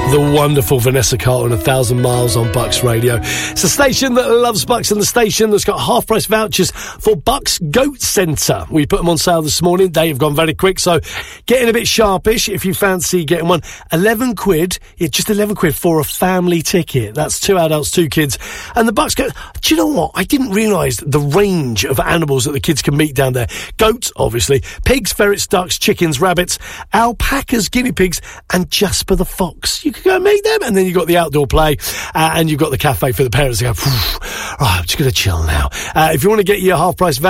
The wonderful Vanessa Carlton, 1,000 Miles on Bucks Radio. It's a station that loves Bucks and the station that's got half-price vouchers for Bucks Goat Centre. We put them on sale this morning. They have gone very quick, so getting a bit sharpish if you fancy getting one. 11 quid, yeah, just 11 quid for a family ticket. That's 2 adults, 2 kids. And the Bucks Goat... Do you know what? I didn't realise the range of animals that the kids can meet down there. Goats, obviously. Pigs, ferrets, ducks, chickens, rabbits, alpacas, guinea pigs, and Jasper the fox. You can go and meet them, and then you've got the outdoor play, and you've got the cafe for the parents to go, right, I'm just going to chill now. If you want to get your half-price